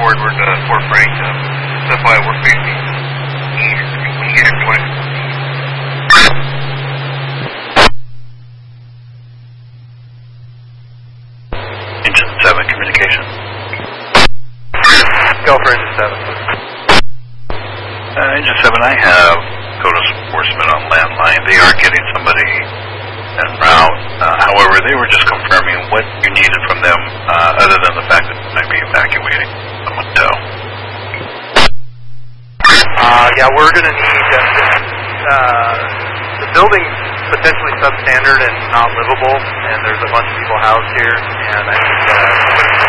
forward, we're to Fort Frank. That's why we're facing east. When you get everyone. Engine 7, communication. Go for Engine 7. Engine 7, I have Codas Horsemen on landline. They are getting somebody en route. However, they were just confirming what you needed from them, other than the fact that they might be evacuating someone to tow. Yeah, we're going to need the building's potentially substandard and not livable, and there's a bunch of people housed here, and I think